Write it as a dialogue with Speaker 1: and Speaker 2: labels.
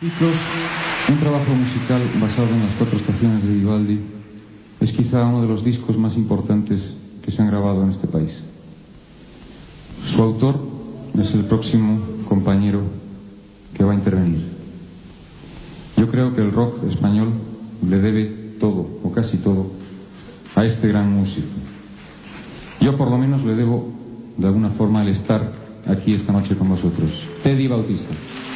Speaker 1: Ciclos, un trabajo musical basado en las 4 estaciones de Vivaldi, es quizá uno de los discos más importantes que se han grabado en este país. Su autor es el próximo compañero que va a intervenir. Yo creo que el rock español le debe todo, o casi todo, a este gran músico. Yo por lo menos le debo, de alguna forma, el estar aquí esta noche con vosotros. Teddy Bautista.